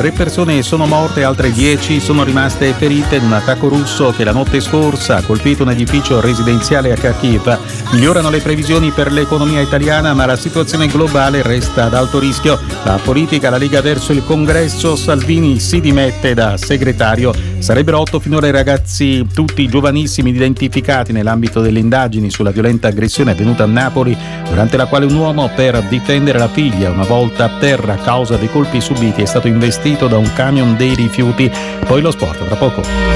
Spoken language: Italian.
3 persone sono morte, altre 10 sono rimaste ferite in un attacco russo che la notte scorsa ha colpito un edificio residenziale a Kharkiv. Migliorano le previsioni per l'economia italiana, ma la situazione globale resta ad alto rischio. La politica, la Lega verso il Congresso, Salvini si dimette da segretario. Sarebbero 8 finora i ragazzi, tutti giovanissimi, identificati nell'ambito delle indagini sulla violenta aggressione avvenuta a Napoli, durante la quale un uomo, per difendere la figlia, una volta a terra a causa dei colpi subiti, è stato investito da un camion dei rifiuti. Poi lo sport, tra poco.